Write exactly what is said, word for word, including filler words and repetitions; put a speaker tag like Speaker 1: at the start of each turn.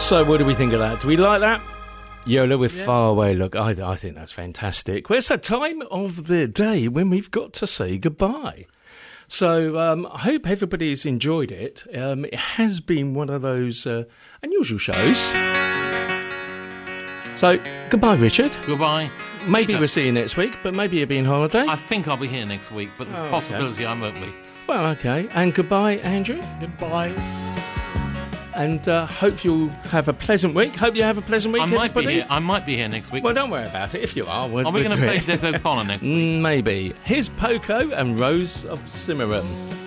Speaker 1: So what do we think of that? Do we like that? Yola with
Speaker 2: Yeah.
Speaker 1: Far Away Look. I, I think that's fantastic. Well, it's the time of the day when we've got to say goodbye. So um, I hope everybody's enjoyed it. Um, it has been one of those uh, unusual shows. So, goodbye, Richard.
Speaker 2: Goodbye.
Speaker 1: Maybe
Speaker 2: Peter.
Speaker 1: we'll see you next week, but maybe you'll be on holiday.
Speaker 2: I think I'll be here next week, but there's
Speaker 1: Oh,
Speaker 2: a possibility I won't be.
Speaker 1: Well, okay. And goodbye, Andrew.
Speaker 3: Goodbye.
Speaker 1: And uh, hope you'll have a pleasant week. Hope you have a pleasant week,
Speaker 2: I might
Speaker 1: everybody.
Speaker 2: be here. I might be here next week.
Speaker 1: Well, don't worry about it. If you are, we'll,
Speaker 2: Are we
Speaker 1: we'll
Speaker 2: going to
Speaker 1: do
Speaker 2: play
Speaker 1: it.
Speaker 2: Des O'Connor next week?
Speaker 1: Mm, Maybe. Here's Poco and Rose of Cimarron.